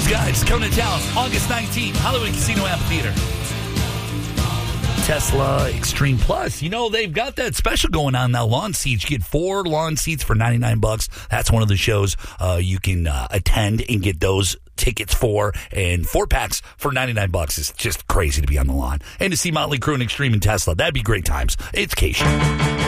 Those guys coming to town August 19th, Hollywood Casino Amphitheater. Tesla Extreme Plus. You know, they've got that special going on now. Lawn seats. You get 4 lawn seats for $99. That's one of the shows you can attend and get those tickets for, and 4 packs for $99 is just crazy to be on the lawn. And to see Motley Crue and Extreme and Tesla, that'd be great times. It's K-Show.